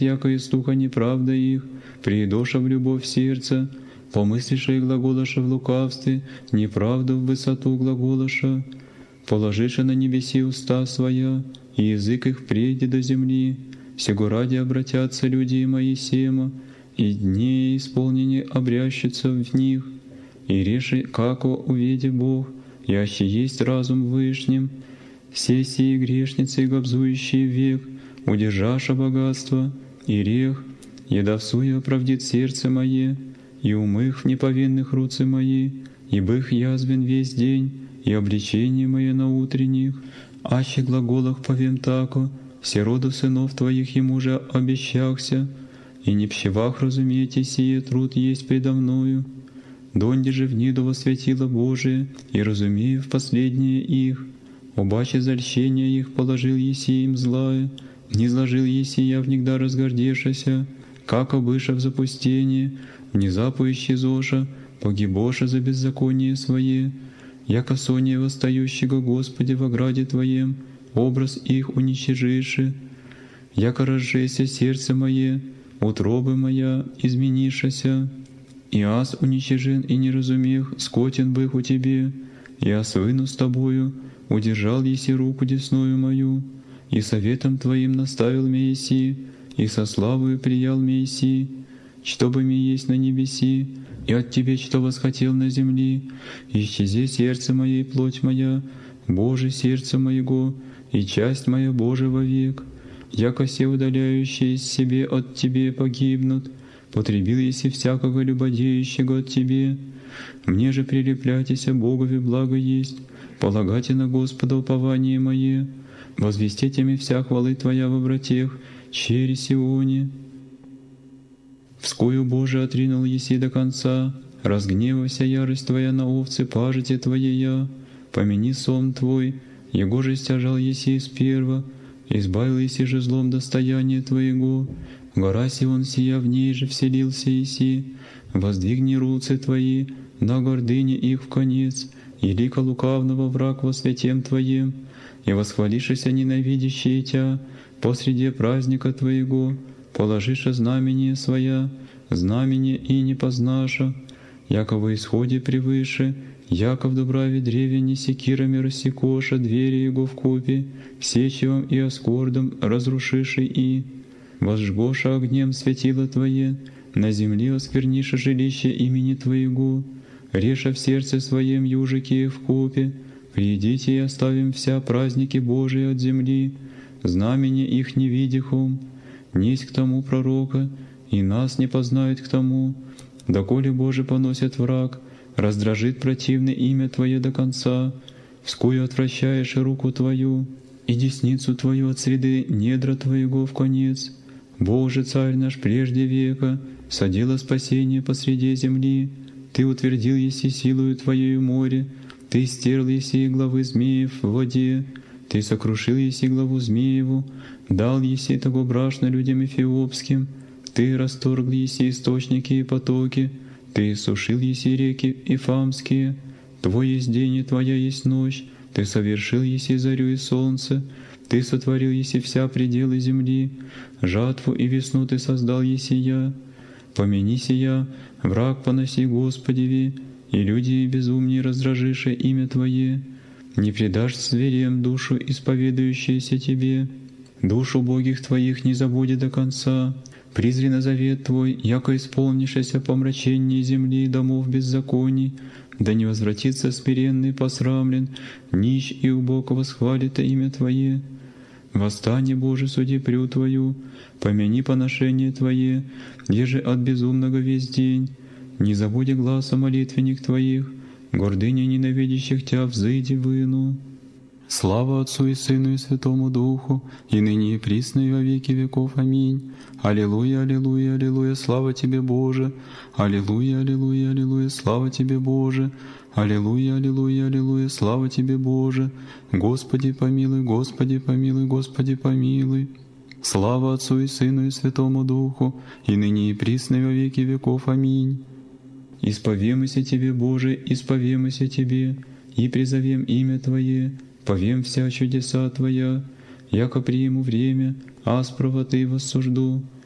яко истука неправда их, приидоша в любовь сердца, помыслиша и глаголаша в лукавстве, неправду в высоту глаголаша, положиша на небеси уста своя, и язык их прейди до земли, сего ради обратятся люди мои сема, и дни исполнения обрящутся в них, и реши, како уведи Бог, яще есть разум в Вышнем, все сии грешницы, гобзующие век, удержаша богатство, и рех, едовсуя оправдит сердце мое, и умых в неповинных руцы мои, и бых язвен весь день, и обличение мое на утренних, аще глаголах повем тако, все роду сынов твоих ему же обещахся, и не пщевах разумейте сие труд есть предо мною, донде же в ниду во светило Божие, и разумею в последнее их, обаче зальщение их положил еси им злая, не зложил еси я внегда разгордешася, как обыша в запустение, внезапу исчезоша, погибоша за беззаконие свое, яко сония восстающего Господи в ограде Твоем, образ их уничижиши, яко разжеся сердце мое, утробы моя изменишася, и аз уничижен и не разумех, скотен бых у Тебе, я свыну с Тобою, удержал еси руку десною мою, и советом Твоим наставил меня еси, и со славою приял меня еси, что бы ми есть на небеси, и от Тебе, что восхотел на земли, исчези сердце мое и плоть моя, Боже, сердце моего, и часть моя, Боже, вовек, яко все удаляющие из себе от Тебе погибнут, потребил еси всякого любодеющего от Тебе. Мне же прилепляйтеся Богови благо есть, полагайте на Господа упование мое, возвестите ми вся хвалы Твоя во братех, чере Сионе. Вскую, Боже, отринул еси до конца, разгневайся ярость Твоя на овцы пажити Твоея, помяни сон Твой, его же стяжал еси сперва, избавил еси же злом достояние Твоего, гора Сион сия в ней же вселился еси, воздвигни руцы Твои, на гордыне их в конец, и лика лукавного враг во святем Твоем, и восхвалишися ненавидящие Тя посреди праздника Твоего, положиша знамение своя, знамение и не познаша, яко во исходе превыше, яко в дубраве древени секирами рассекоша двери его в купе, сечевом и оскордом разрушиши и, возжгоша огнем светило Твое, на земле оскверниша жилище имени Твоего, реша в сердце своем южики в купе, приидите и оставим вся праздники Божии от земли, знамение их не видихом, несть к тому пророка, и нас не познает к тому, доколе Боже поносит враг, раздражит противное имя Твое до конца, вскую отвращаешь руку Твою, и десницу Твою от среды недра Твоего в конец. Боже, Царь наш прежде века, содело спасение посреди земли, Ты утвердил еси силою Твоею море, Ты стерл еси главы змеев в воде, Ты сокрушил еси главу змееву, дал еси того брашно людям эфиопским, Ты расторгл еси источники и потоки, Ты сушил еси реки Ифамские, Твой есть день и Твоя есть ночь, Ты совершил еси зарю и солнце, Ты сотворил еси вся пределы земли, жатву и весну Ты создал еси я. Помяни сия, враг поноси Господеви, и люди безумнее раздражише имя Твое, не предашь зверям душу, исповедующуюся Тебе, душу убогих Твоих не забудет до конца, призри на завет Твой, яко исполнишься помрачение земли и домов беззаконий, да не возвратится смиренный посрамлен, нищ и убог восхвалит имя Твое. Восстань, Боже, суди прю Твою, помяни поношение Твое, еже от безумного весь день, не забуди гласа молитвенник Твоих, гордыня ненавидящих Тя взыди выну. Слава Отцу и Сыну и Святому Духу, и ныне и присно и во веки веков. Аминь. Аллилуйя, аллилуйя, аллилуйя, слава Тебе, Боже! Аллилуйя, аллилуйя, аллилуйя, слава Тебе, Боже! Аллилуйя, аллилуйя, аллилуйя, слава Тебе, Боже! Господи помилуй, Господи помилуй, Господи помилуй! Слава Отцу и Сыну и Святому Духу, и ныне и присно и во веки веков. Аминь. Исповемся Тебе, Боже, исповемся Тебе, и призовем имя Твое, повем вся чудеса Твоя, яко приму время, аз правоты воссужду,